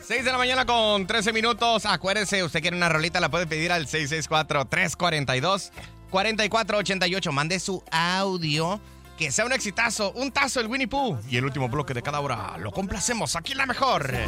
6 de la mañana con 13 minutos. Acuérdese, usted quiere una rolita, la puede pedir al 664-342-4488. Mande su audio, que sea un exitazo, un tazo el Winnie Pooh. Y el último bloque de cada hora lo complacemos aquí en La Mejor.